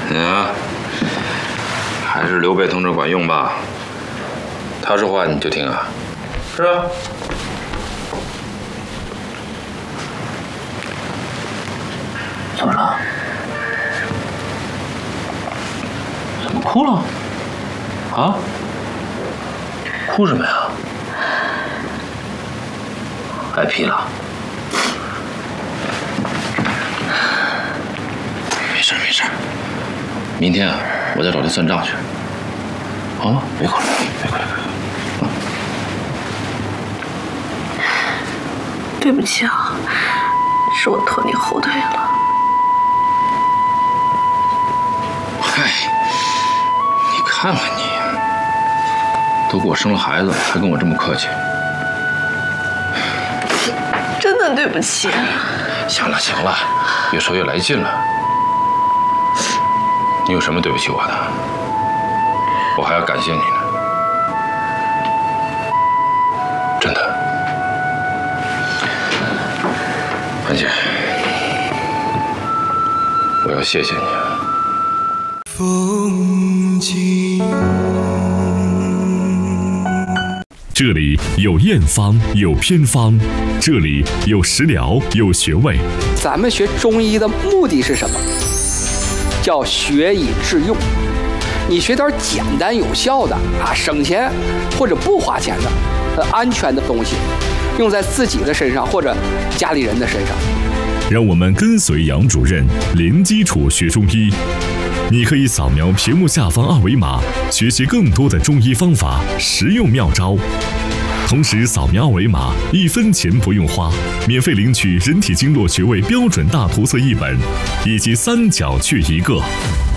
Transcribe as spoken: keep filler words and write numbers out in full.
啊，还是刘备同志管用吧？他说话你就听啊。是啊。 怎么了？怎么哭了？啊？哭什么呀？挨批了？没事没事，明天啊，我再找他算账去。啊，别哭了，别哭了，别哭了。 对不起啊，是我拖你后腿了。 嗨，你看看你，都给我生了孩子，还跟我这么客气。 真的对不起。 行了行了，越说越来劲了。你有什么对不起我的？我还要感谢你呢。真的。安姐，我要谢谢你啊。风景。 这里有验方，有偏方，这里有食疗，有穴位。 咱们学中医的目的是什么？叫学以致用。你学点简单有效的啊，省钱或者不花钱的、呃安全的东西，用在自己的身上或者家里人的身上。 让我们跟随杨主任，零基础学中医。你可以扫描屏幕下方二维码，学习更多的中医方法、实用妙招。同时扫描二维码，一分钱不用花，免费领取人体经络穴位标准大图册一本，以及三角穴一个。